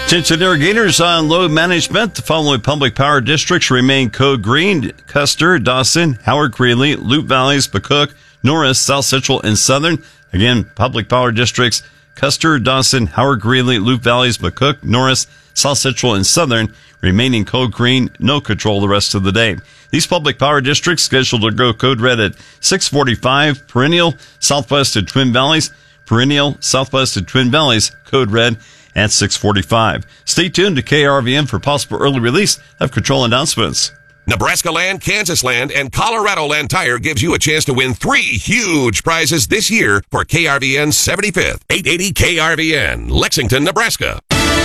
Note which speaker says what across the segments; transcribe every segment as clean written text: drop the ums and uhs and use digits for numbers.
Speaker 1: Attention irrigators on load management. The following public power districts remain code green: Custer, Dawson, Howard, Greeley, Loup Valleys, McCook, Norris, South Central, and Southern. Again, public power districts: Custer, Dawson, Howard, Greeley, Loup Valleys, McCook, Norris, South Central, and Southern remaining code green. No control the rest of the day. These public power districts scheduled to go code red at 6:45. Perennial, Southwest and Twin Valleys. Perennial, Southwest and Twin Valleys, code red at 6:45. Stay tuned to KRVN for possible early release of control announcements.
Speaker 2: Nebraska Land, Kansas Land, and Colorado Land Tire gives you a chance to win 3 huge prizes this year for KRVN's 75th. 880 KRVN, Lexington, Nebraska.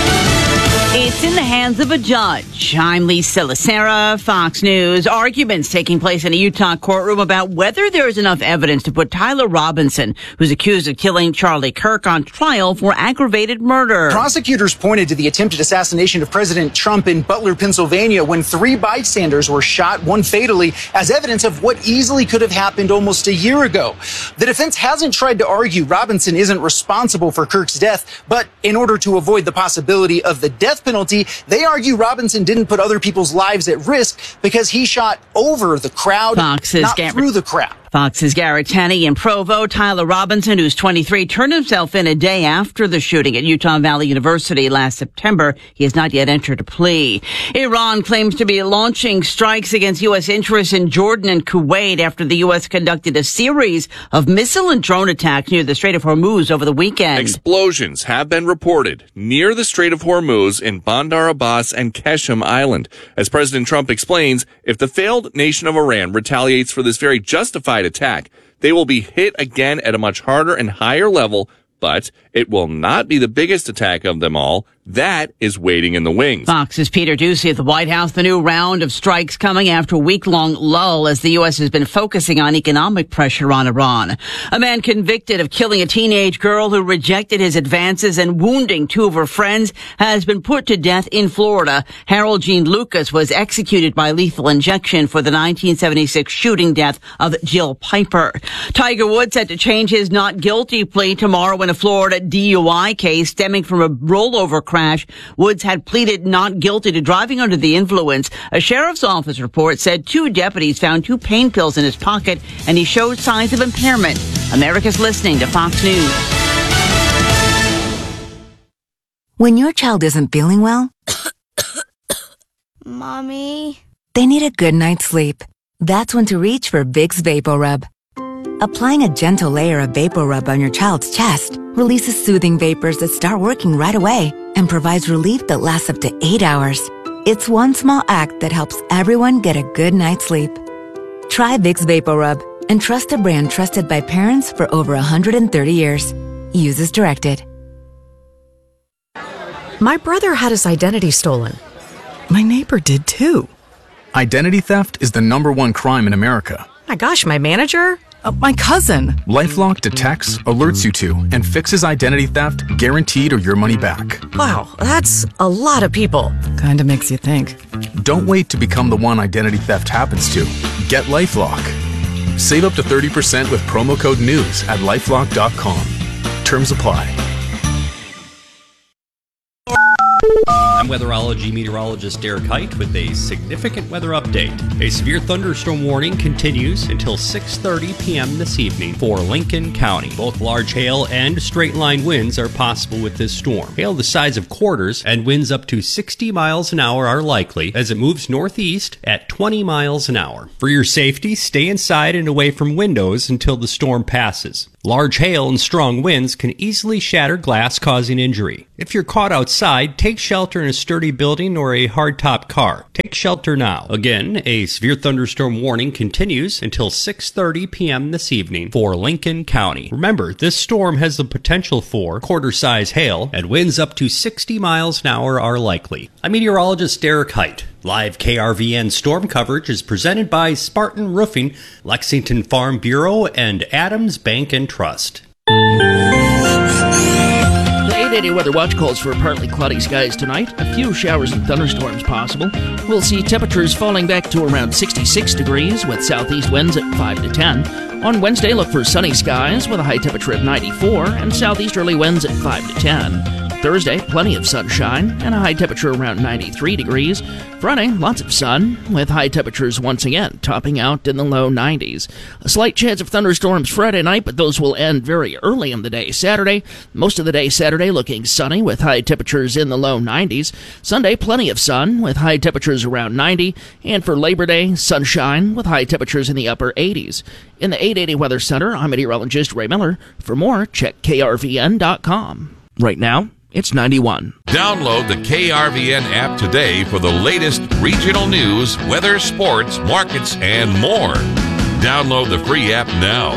Speaker 3: It's in the hands of a judge. I'm Lisa Lacera, Fox News. Arguments taking place in a Utah courtroom about whether there is enough evidence to put Tyler Robinson, who's accused of killing Charlie Kirk, on trial for aggravated murder.
Speaker 4: Prosecutors pointed to the attempted assassination of President Trump in Butler, Pennsylvania, when 3 bystanders were shot, one fatally, as evidence of what easily could have happened almost a year ago. The defense hasn't tried to argue Robinson isn't responsible for Kirk's death, but in order to avoid the possibility of the death penalty, they argue Robinson didn't put other people's lives at risk because he shot over the crowd, not through the crowd.
Speaker 3: Fox's Garrett Tenney in Provo. Tyler Robinson, who's 23, turned himself in a day after the shooting at Utah Valley University last September. He has not yet entered a plea. Iran claims to be launching strikes against U.S. interests in Jordan and Kuwait after the U.S. conducted a series of missile and drone attacks near the Strait of Hormuz over the weekend.
Speaker 5: Explosions have been reported near the Strait of Hormuz in Bandar Abbas and Qeshm Island. As President Trump explains, if the failed nation of Iran retaliates for this very justified attack, they will be hit again at a much harder and higher level, but it will not be the biggest attack of them all. That is waiting in the wings.
Speaker 3: Fox's Peter Ducey at the White House. The new round of strikes coming after a week-long lull as the U.S. has been focusing on economic pressure on Iran. A man convicted of killing a teenage girl who rejected his advances and wounding 2 of her friends has been put to death in Florida. Harold Gene Lucas was executed by lethal injection for the 1976 shooting death of Jill Piper. Tiger Woods set to change his not guilty plea tomorrow in a Florida DUI case stemming from a rollover crash. Woods had pleaded not guilty to driving under the influence. A sheriff's office report said 2 deputies found 2 pain pills in his pocket, and he showed signs of impairment. America's listening to Fox News.
Speaker 6: When your child isn't feeling well,
Speaker 7: Mommy,
Speaker 6: they need a good night's sleep. That's when to reach for Vicks VapoRub. Applying a gentle layer of VapoRub on your child's chest releases soothing vapors that start working right away and provides relief that lasts up to 8 hours. It's one small act that helps everyone get a good night's sleep. Try Vicks VapoRub and trust a brand trusted by parents for over 130 years. Use as directed.
Speaker 8: My brother had his identity stolen. My neighbor did too.
Speaker 9: Identity theft is the #1 crime in America.
Speaker 8: My gosh, my manager? My cousin.
Speaker 9: LifeLock detects, alerts you to, and fixes identity theft guaranteed or your money back.
Speaker 8: Wow, that's a lot of people. Kinda makes you think.
Speaker 9: Don't wait to become the one identity theft happens to. Get LifeLock. Save up to 30% with promo code NEWS at LifeLock.com. Terms apply.
Speaker 10: I'm weatherology meteorologist Derek Height with a significant weather update. A severe thunderstorm warning continues until 6:30 p.m. this evening for Lincoln County. Both large hail and straight-line winds are possible with this storm. Hail the size of quarters and winds up to 60 miles an hour are likely as it moves northeast at 20 miles an hour. For your safety, stay inside and away from windows until the storm passes. Large hail and strong winds can easily shatter glass, causing injury. If you're caught outside, take shelter in a sturdy building or a hardtop car. Take shelter now. Again, a severe thunderstorm warning continues until 6:30 p.m. this evening for Lincoln County. Remember, this storm has the potential for quarter-size hail, and winds up to 60 miles an hour are likely. I'm meteorologist Derek Height. Live KRVN storm coverage is presented by Spartan Roofing, Lexington Farm Bureau, and Adams Bank and Trust.
Speaker 11: The 880 Weather Watch calls for partly cloudy skies tonight. A few showers and thunderstorms possible. We'll see temperatures falling back to around 66 degrees with southeast winds at 5 to 10. On Wednesday, look for sunny skies with a high temperature of 94 and southeasterly winds at 5 to 10. Thursday, plenty of sunshine and a high temperature around 93 degrees. Friday, lots of sun with high temperatures once again topping out in the low 90s. A slight chance of thunderstorms Friday night, but those will end very early in the day Saturday. Most of the day Saturday looking sunny with high temperatures in the low 90s. Sunday, plenty of sun with high temperatures around 90. And for Labor Day, sunshine with high temperatures in the upper 80s. In the 880 Weather Center, I'm meteorologist Ray Miller. For more, check krvn.com. Right now, it's 91.
Speaker 2: Download the KRVN app today for the latest regional news, weather, sports, markets, and more. Download the free app now.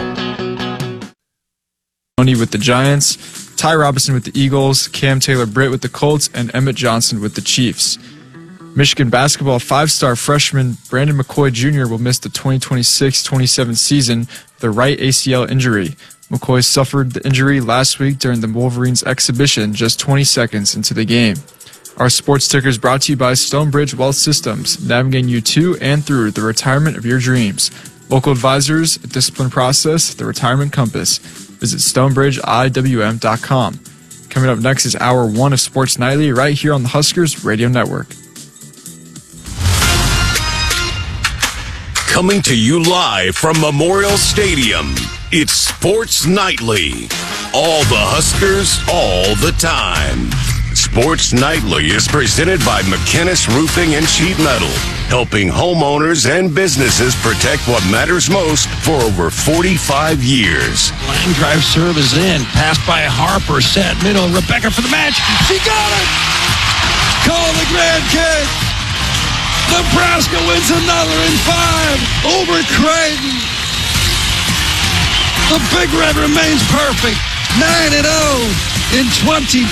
Speaker 7: Tony with the Giants, Ty Robinson with the Eagles, Cam Taylor-Britt with the Colts, and Emmett Johnson with the Chiefs. Michigan basketball five-star freshman Brandon McCoy Jr. will miss the 2026-27 season with a right ACL injury. McCoy suffered the injury last week during the Wolverines exhibition just 20 seconds into the game. Our sports ticker is brought to you by Stonebridge Wealth Systems, navigating you to and through the retirement of your dreams. Local advisors, a disciplined process, the retirement compass. Visit StonebridgeIWM.com. Coming up next is Hour 1 of Sports Nightly right here on the Huskers Radio Network.
Speaker 2: Coming to you live from Memorial Stadium, it's Sports Nightly. All the Huskers, all the time. Sports Nightly is presented by McKinnis Roofing and Sheet Metal, helping homeowners and businesses protect what matters most for over 45 years.
Speaker 12: Line drive serve is in. Passed by Harper. Set middle. Rebecca for the match. She got it! Call the grand kick! Nebraska wins another in 5 over Creighton. The Big Red remains perfect. 9-0 in 2025.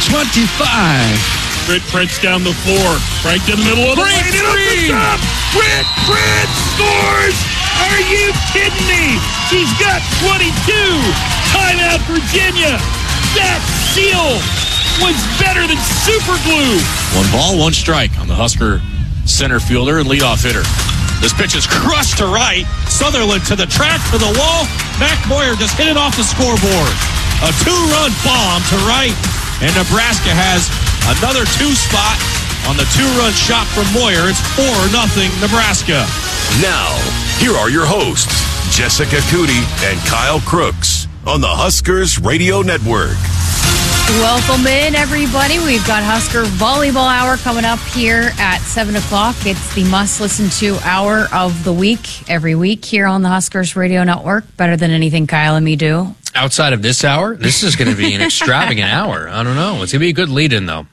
Speaker 13: Britt Prince down the floor. Right in the middle of the lane.
Speaker 12: Britt Prince scores!
Speaker 13: Are you kidding me? She's got 22. Timeout, Virginia. That seal was better than super glue.
Speaker 14: 1 ball, 1 strike on the Husker center fielder and leadoff hitter. This pitch is crushed to right. Sutherland to the track, to the wall. Mac Moyer just hit it off the scoreboard. A 2-run bomb to right, and Nebraska has another 2 spot on the 2-run shot from Moyer. It's 4-0 Nebraska.
Speaker 2: Now, here are your hosts, Jessica Cootie and Kyle Crooks on the Huskers Radio Network.
Speaker 15: Welcome in, everybody. We've got Husker Volleyball Hour coming up here at 7 o'clock. It's the must-listen-to hour of the week, every week here on the Huskers Radio Network. Better than anything Kyle and me do.
Speaker 16: Outside of this hour, this is going to be an extravagant hour. I don't know. It's going to be a good lead-in, though.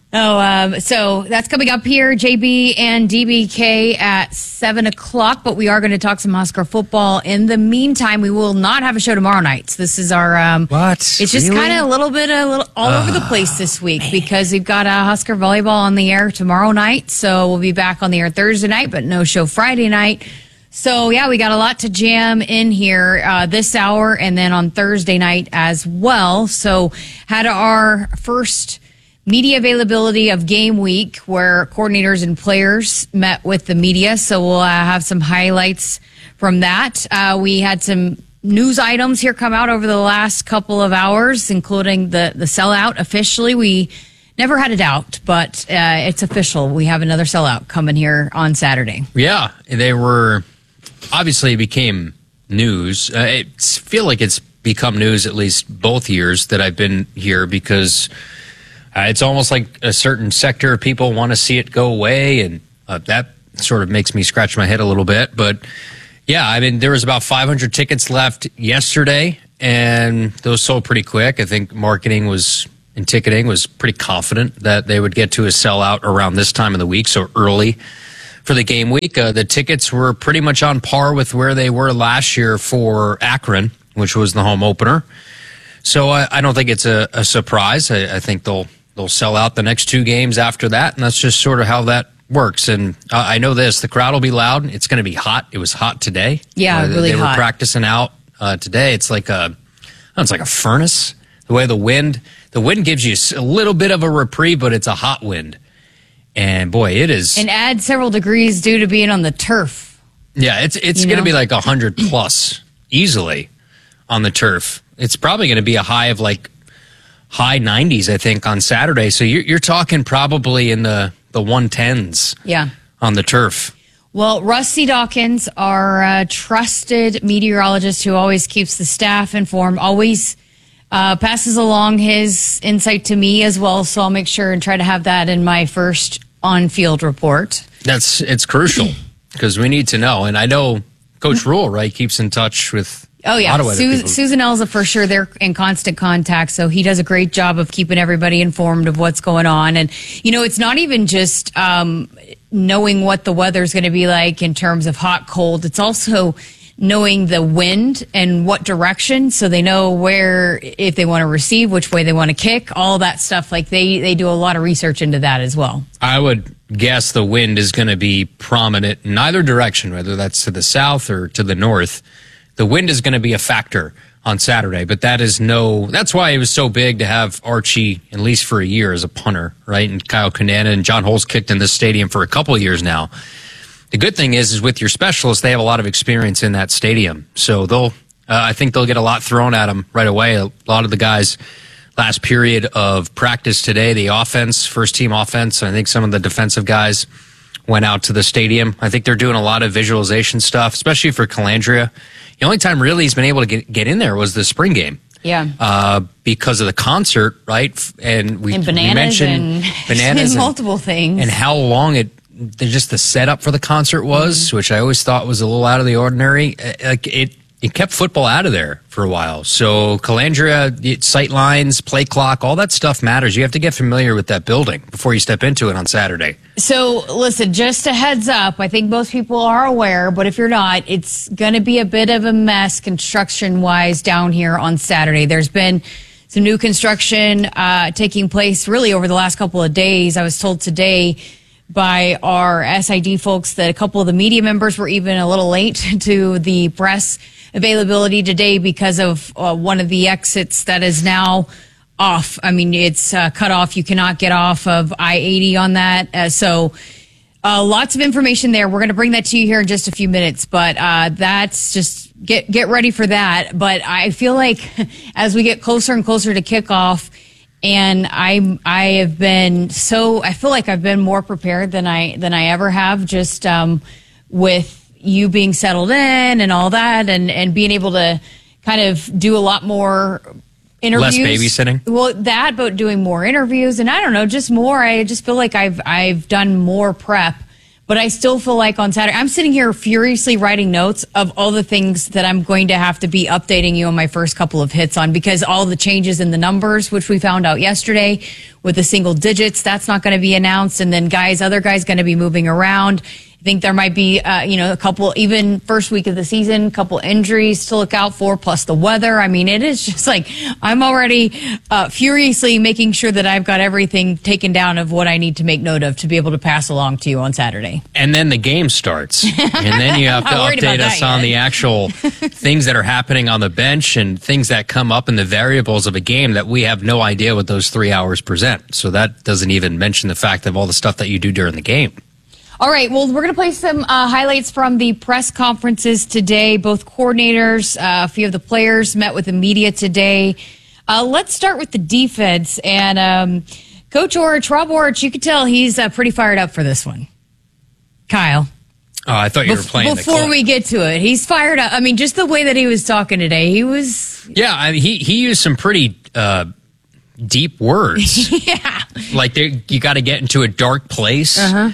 Speaker 15: So that's coming up here, JB and DBK at 7 o'clock, but we are going to talk some Husker football. In the meantime, we will not have a show tomorrow night. So this is our,
Speaker 16: what?
Speaker 15: It's just kind of a little bit all over the place this week because we've got Husker volleyball on the air tomorrow night. So we'll be back on the air Thursday night, but no show Friday night. So, yeah, we got a lot to jam in here this hour and then on Thursday night as well. So had our first media availability of game week where coordinators and players met with the media. So we'll have some highlights from that. We had some news items here come out over the last couple of hours, including the sellout officially. We never had a doubt, but it's official. We have another sellout coming here on Saturday.
Speaker 16: Yeah, they were... Obviously, it became news. I feel like it's become news at least both years that I've been here because it's almost like a certain sector of people want to see it go away, and that sort of makes me scratch my head a little bit. But, yeah, I mean, there was about 500 tickets left yesterday, and those sold pretty quick. I think marketing and ticketing was pretty confident that they would get to a sellout around this time of the week, so early for the game week. The tickets were pretty much on par with where they were last year for Akron, which was the home opener. So I don't think it's a surprise. I think they'll sell out the next 2 games after that, and that's just sort of how that works. And I know this, the crowd will be loud. It's going to be hot. It was hot today.
Speaker 15: Yeah, really hot.
Speaker 16: They were practicing out today. It's like a furnace. The way the wind gives you a little bit of a reprieve, but it's a hot wind. And boy, it is.
Speaker 15: And add several degrees due to being on the turf.
Speaker 16: Yeah, it's going to be like 100 plus easily on the turf. It's probably going to be a high of like high 90s, I think, on Saturday. So you're talking probably in the 110s on the turf.
Speaker 15: Well, Rusty Dawkins, our trusted meteorologist who always keeps the staff informed, always passes along his insight to me as well. So I'll make sure and try to have that in my first on-field report.
Speaker 16: It's crucial because we need to know. And I know Coach Rule, right, keeps in touch with
Speaker 15: Oh, yeah. Susan Elza, for sure, they're in constant contact. So he does a great job of keeping everybody informed of what's going on. And, it's not even just knowing what the weather's going to be like in terms of hot, cold. It's also knowing the wind and what direction, so they know where, if they want to receive, which way they want to kick, all that stuff. Like they do a lot of research into that as well.
Speaker 16: I would guess the wind is going to be prominent in either direction, whether that's to the south or to the north. The wind is going to be a factor on Saturday, but that's why it was so big to have Archie, at least for a year, as a punter, right? And Kyle Kanana and John Holtz kicked in this stadium for a couple of years now. The good thing is with your specialists, they have a lot of experience in that stadium. So I think they'll get a lot thrown at them right away. A lot of the guys last period of practice today, the offense, first team offense, I think some of the defensive guys went out to the stadium. I think they're doing a lot of visualization stuff, especially for Calandria. The only time really he's been able to get in there was the spring game.
Speaker 15: Yeah.
Speaker 16: Because of the concert, right? And we mentioned bananas
Speaker 15: and multiple things.
Speaker 16: And how long just the setup for the concert was, which I always thought was a little out of the ordinary. It kept football out of there for a while. So Calandria, sight lines, play clock, all that stuff matters. You have to get familiar with that building before you step into it on Saturday.
Speaker 15: So listen, just a heads up, I think most people are aware, but if you're not, it's going to be a bit of a mess construction-wise down here on Saturday. There's been some new construction taking place really over the last couple of days. I was told today by our SID folks that a couple of the media members were even a little late to the press availability today because of one of the exits that is now off. I mean, it's cut off. You cannot get off of I-80 on that. So lots of information there. We're going to bring that to you here in just a few minutes, but that's just get ready for that. But I feel like as we get closer and closer to kickoff, and I feel like I've been more prepared than I ever have, just with you being settled in and all that, and being able to kind of do a lot more interviews.
Speaker 16: Less babysitting?
Speaker 15: Well, that, but doing more interviews, and I don't know, just more. I just feel like I've done more prep. But I still feel like on Saturday, I'm sitting here furiously writing notes of all the things that I'm going to have to be updating you on my first couple of hits on, because all the changes in the numbers, which we found out yesterday with the single digits, that's not going to be announced. And then other guys going to be moving around. I think there might be, a couple, even first week of the season, a couple injuries to look out for, plus the weather. I mean, it is just like I'm already furiously making sure that I've got everything taken down of what I need to make note of to be able to pass along to you on Saturday.
Speaker 16: And then the game starts. And then you have to update us on the actual things that are happening on the bench and things that come up in the variables of a game that we have no idea what those 3 hours present. So that doesn't even mention the fact of all the stuff that you do during the game.
Speaker 15: All right, well, we're going to play some highlights from the press conferences today. Both coordinators, a few of the players met with the media today. Let's start with the defense. And Coach Orich, Rob Orich, you can tell he's pretty fired up for this one. Kyle.
Speaker 16: Oh, I thought you were playing
Speaker 15: before we get to it. He's fired up. I mean, just the way that he was talking today, he was...
Speaker 16: Yeah, I mean, he used some pretty deep words.
Speaker 15: Yeah.
Speaker 16: Like you got to get into a dark place.
Speaker 15: Uh-huh.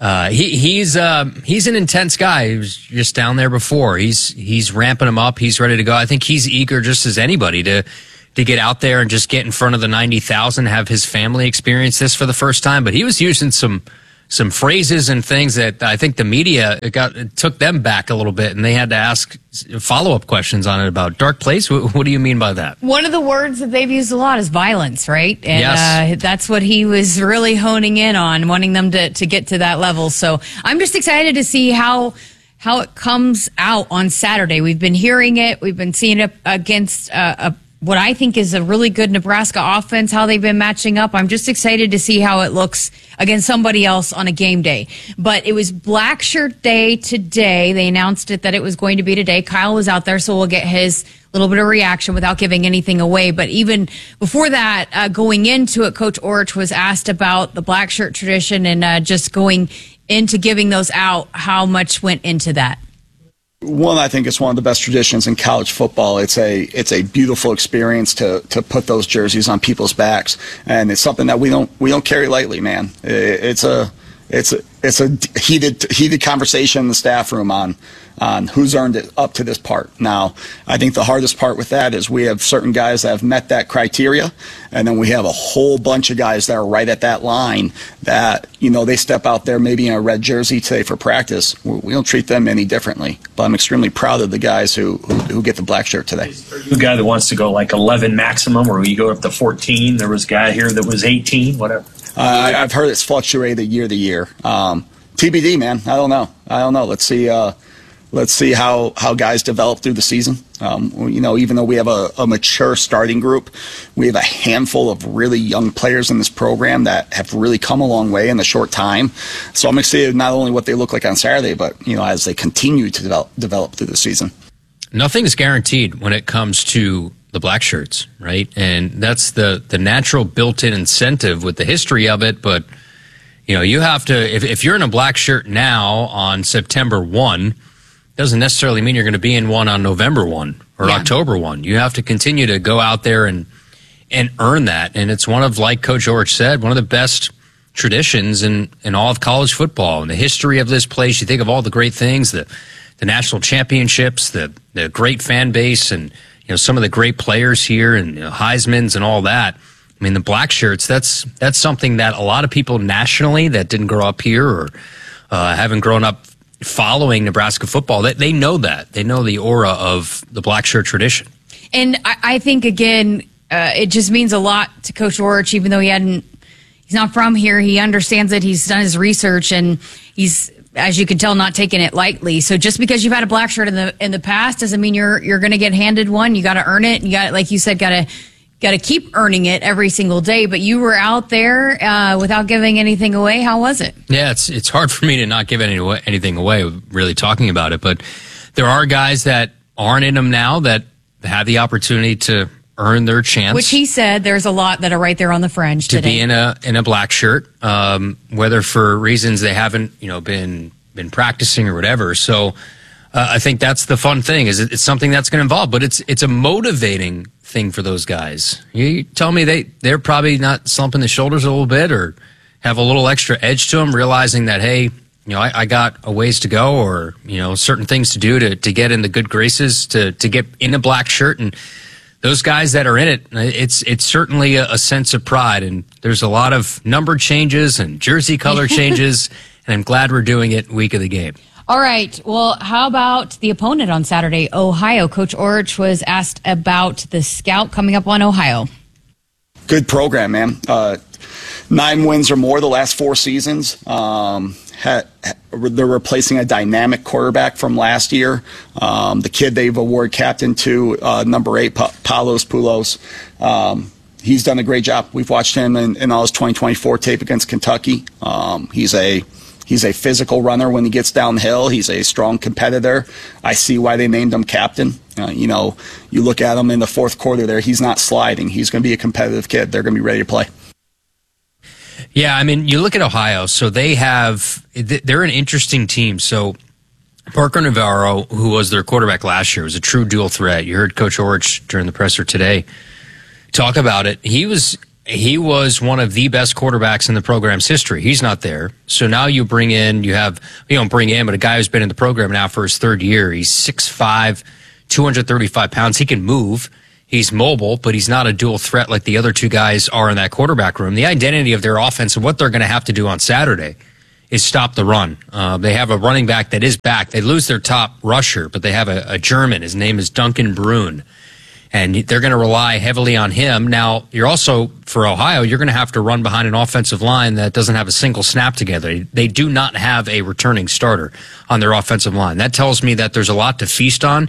Speaker 16: He's an intense guy. He was just down there before. He's ramping him up. He's ready to go. I think he's eager just as anybody to get out there and just get in front of the 90,000, have his family experience this for the first time. But he was using some phrases and things that I think the media it took them back a little bit, and they had to ask follow-up questions on it about dark place. What do you mean by that?
Speaker 15: One of the words that they've used a lot is violence, right? And
Speaker 16: yes.
Speaker 15: That's what he was really honing in on, wanting them to get to that level. So I'm just excited to see how it comes out on Saturday. We've been hearing it. We've been seeing it against what I think is a really good Nebraska offense, how they've been matching up. I'm just excited to see how it looks against somebody else on a game day. But it was Black Shirt Day today. They announced it that it was going to be today. Kyle was out there, so we'll get his little bit of reaction without giving anything away. But even before that, going into it, Coach Orich was asked about the black shirt tradition and just going into giving those out, how much went into that?
Speaker 17: One, I think it's one of the best traditions in college football. It's a beautiful experience to put those jerseys on people's backs, and it's something that we don't carry lightly, man. It's a heated conversation in the staff room on who's earned it up to this part. Now, I think the hardest part with that is we have certain guys that have met that criteria, and then we have a whole bunch of guys that are right at that line that, they step out there maybe in a red jersey today for practice. We don't treat them any differently. But I'm extremely proud of the guys who get the black shirt today.
Speaker 18: Are you a guy that wants to go like 11 maximum, or you go up to 14? There was a guy here that was 18, whatever.
Speaker 17: I've heard it's fluctuated year to year. TBD, man. I don't know. Let's see how guys develop through the season. Even though we have a mature starting group, we have a handful of really young players in this program that have really come a long way in a short time. So I'm excited not only what they look like on Saturday, but as they continue to develop through the season.
Speaker 16: Nothing's guaranteed when it comes to the black shirts, right? And that's the natural built-in incentive with the history of it. But you have to, if you're in a black shirt now on September 1. Doesn't necessarily mean you're going to be in one on November 1 or October 1. You have to continue to go out there and earn that. And it's one of, like Coach Orich said, one of the best traditions in all of college football. And the history of this place, you think of all the great things, the national championships, the great fan base, and some of the great players here, and Heisman's and all that. I mean, the black shirts, that's something that a lot of people nationally that didn't grow up here or haven't grown up following Nebraska football, they know that. They know the aura of the black shirt tradition.
Speaker 15: And I think, again, it just means a lot to Coach Orich, even though he's not from here. He understands it. He's done his research, and he's, as you can tell, not taking it lightly. So just because you've had a black shirt in the past doesn't mean you're going to get handed one. You got to earn it. You got, like you said, got to keep earning it every single day. But you were out there without giving anything away. How was it?
Speaker 16: Yeah, it's hard for me to not give anything away, really talking about it. But there are guys that aren't in them now that have the opportunity to earn their chance.
Speaker 15: Which he said there's a lot that are right there on the fringe
Speaker 16: to
Speaker 15: today.
Speaker 16: be in a black shirt, whether for reasons they haven't been practicing or whatever. So I think that's the fun thing, is it's something that's going to involve, but it's a motivating thing for those guys. You tell me they're probably not slumping the shoulders a little bit or have a little extra edge to them, realizing that, hey, I got a ways to go, or, certain things to do to get in the good graces, to get in a black shirt. And those guys that are in it, it's certainly a sense of pride. And there's a lot of number changes and jersey color changes, and I'm glad we're doing it week of the game.
Speaker 15: All right. Well, how about the opponent on Saturday, Ohio? Coach Orich was asked about the Scout coming up on Ohio.
Speaker 17: Good program, man. 9 wins or more the last 4 seasons. They're replacing a dynamic quarterback from last year. The kid they've awarded captain to, number 8, Palos Poulos. He's done a great job. We've watched him in all his 2024 tape against Kentucky. He's a physical runner when he gets downhill. He's a strong competitor. I see why they named him captain. You look at him in the fourth quarter there, he's not sliding. He's going to be a competitive kid. They're going to be ready to play.
Speaker 16: Yeah, I mean, you look at Ohio, so they're an interesting team. So Parker Navarro, who was their quarterback last year, was a true dual threat. You heard Coach Orich during the presser today talk about it. He was one of the best quarterbacks in the program's history. He's not there. So now you don't bring in, but a guy who's been in the program now for his 3rd year. He's 6'5", 235 pounds. He can move. He's mobile, but he's not a dual threat like the other 2 guys are in that quarterback room. The identity of their offense and what they're going to have to do on Saturday is stop the run. They have a running back that is back. They lose their top rusher, but they have a German. His name is Duncan Brune. And they're going to rely heavily on him. Now, you're also, for Ohio, you're going to have to run behind an offensive line that doesn't have a single snap together. They do not have a returning starter on their offensive line. That tells me that there's a lot to feast on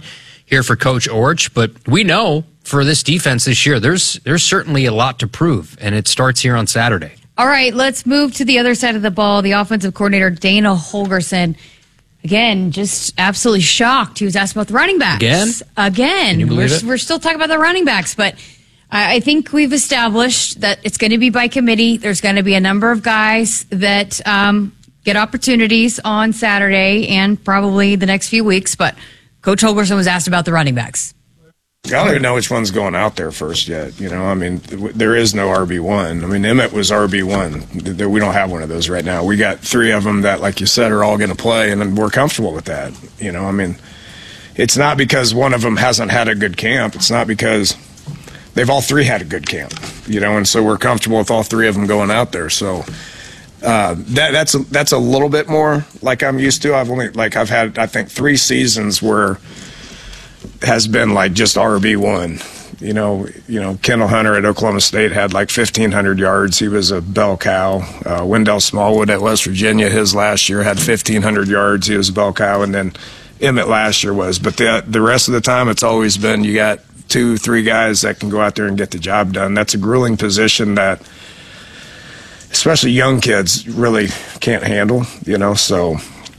Speaker 16: here for Coach Orch, but we know for this defense this year, there's certainly a lot to prove, and it starts here on Saturday.
Speaker 15: All right, let's move to the other side of the ball. The offensive coordinator, Dana Holgorsen, again, just absolutely shocked. He was asked about the running backs. Again.
Speaker 16: Can you believe it?
Speaker 15: We're still talking about the running backs, but I think we've established that it's going to be by committee. There's going to be a number of guys that get opportunities on Saturday and probably the next few weeks, but Coach Holgorsen was asked about the running backs.
Speaker 19: I don't even know which one's going out there first yet. There is no RB1. Emmett was RB1. We don't have one of those right now. We got 3 of them that, like you said, are all going to play, and we're comfortable with that. It's not because one of them hasn't had a good camp. It's not because they've all 3 had a good camp, and so we're comfortable with all 3 of them going out there. So that's a little bit more like I'm used to. I've had, I think, 3 seasons where has been like just RB1. Kendall Hunter at Oklahoma State had like 1,500 yards. He was a bell cow. Wendell Smallwood at West Virginia, his last year had 1,500 yards. He was a bell cow. And then Emmett last year was. But the rest of the time, it's always been you got 2-3 guys that can go out there and get the job done. That's a grueling position that especially young kids really can't handle, so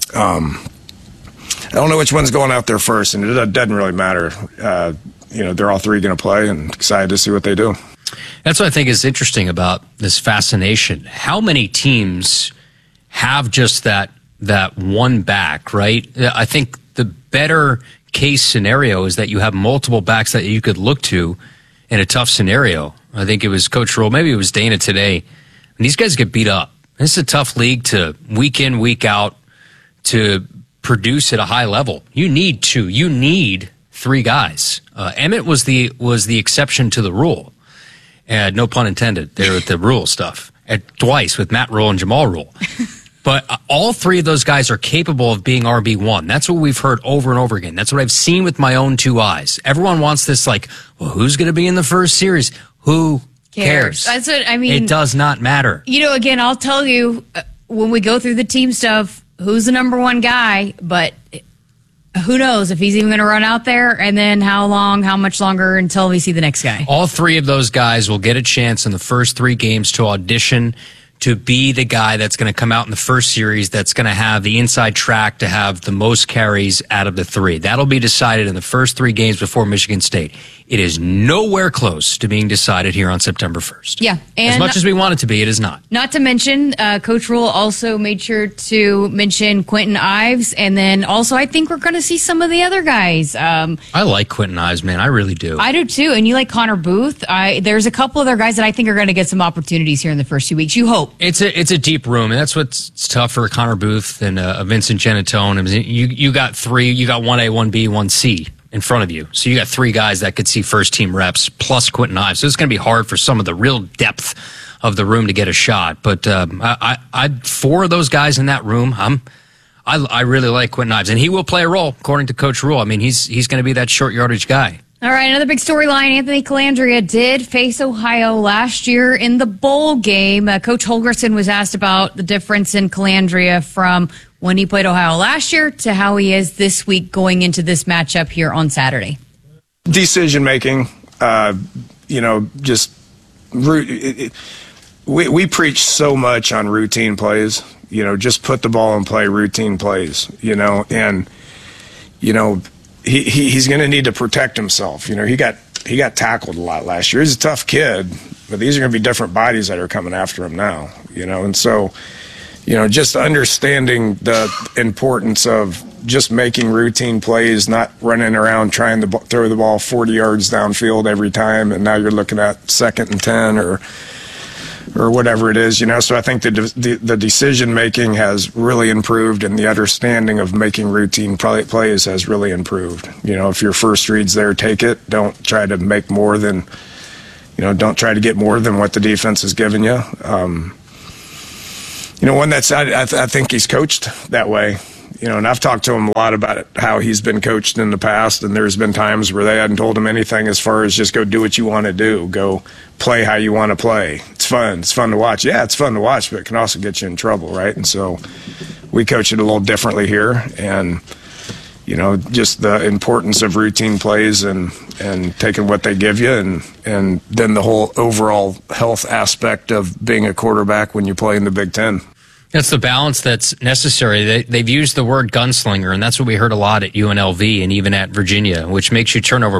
Speaker 19: I don't know which one's going out there first, and it doesn't really matter. They're all 3 going to play, and excited to see what they do.
Speaker 16: That's what I think is interesting about this fascination. How many teams have just that one back, right? I think the better case scenario is that you have multiple backs that you could look to in a tough scenario. I think it was Coach Rule, maybe it was Dana today, and these guys get beat up. This is a tough league to week in, week out to produce at a high level. You need 3 guys. Emmett was the exception to the rule. No pun intended there with the rule stuff. Twice with Matt Rule and Jamal Rule. But all 3 of those guys are capable of being RB1. That's what we've heard over and over again. That's what I've seen with my own 2 eyes. Everyone wants this who's going to be in the first series? Who cares?
Speaker 15: That's what I mean.
Speaker 16: It does not matter.
Speaker 15: Again, I'll tell you when we go through the team stuff, who's the number 1 guy, but who knows if he's even going to run out there, and then how much longer until we see the next guy.
Speaker 16: All 3 of those guys will get a chance in the first 3 games to audition to be the guy that's going to come out in the first series that's going to have the inside track to have the most carries out of the 3. That'll be decided in the first 3 games before Michigan State. It is nowhere close to being decided here on September 1st.
Speaker 15: Yeah.
Speaker 16: And as much as we want it to be, it is not.
Speaker 15: Not to mention, Coach Rule also made sure to mention Quentin Ives, and then also I think we're going to see some of the other guys.
Speaker 16: I like Quentin Ives, man. I really do.
Speaker 15: I do too. And you like Connor Booth. There's a couple other guys that I think are going to get some opportunities here in the first 2 weeks. You hope.
Speaker 16: It's a deep room, and that's what's tough for Connor Booth and Vincent Genatone. I mean, you got 3. You got 1A, 1B, 1C. In front of you. So you got 3 guys that could see first team reps plus Quentin Ives. So it's going to be hard for some of the real depth of the room to get a shot. But 4 of those guys in that room, I really like Quentin Ives, and he will play a role according to Coach Rule. I mean, he's going to be that short yardage guy.
Speaker 15: All right, another big storyline. Anthony Calandria did face Ohio last year in the bowl game. Coach Holgorsen was asked about the difference in Calandria from when he played Ohio last year to how he is this week going into this matchup here on Saturday.
Speaker 19: Decision making, we preach so much on routine plays. Just put the ball and play routine plays. And he's going to need to protect himself. He got tackled a lot last year. He's a tough kid, but these are going to be different bodies that are coming after him now. And so. Just understanding the importance of just making routine plays, not running around trying to throw the ball 40 yards downfield every time, and now you're looking at 2nd and 10 or whatever it is. So I think the decision making has really improved, and the understanding of making routine plays has really improved. If your first read's there, take it. Don't try to make more than, don't try to get more than what the defense has given you. I think he's coached that way, and I've talked to him a lot about it, how he's been coached in the past, and there's been times where they hadn't told him anything as far as just go do what you want to do, go play how you want to play. It's fun to watch. Yeah, it's fun to watch, but it can also get you in trouble, right? And so we coach it a little differently here, and just the importance of routine plays and taking what they give you, and then the whole overall health aspect of being a quarterback when you play in the Big Ten.
Speaker 16: That's the balance that's necessary. They've used the word gunslinger, and that's what we heard a lot at UNLV and even at Virginia, which makes you turn over